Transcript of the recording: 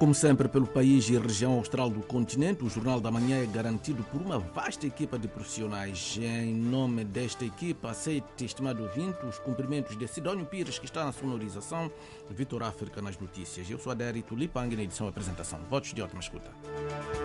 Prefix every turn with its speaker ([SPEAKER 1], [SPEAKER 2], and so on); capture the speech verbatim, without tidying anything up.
[SPEAKER 1] como sempre, pelo país e região austral do continente, o Jornal da Manhã é garantido por uma vasta equipa de profissionais. Em nome desta equipa, aceite, estimado ouvinte, os cumprimentos de Sidónio Pires, que está na sonorização, Vitor África nas notícias. Eu sou Adérito Lipang, na edição e apresentação. Votos de ótima escuta.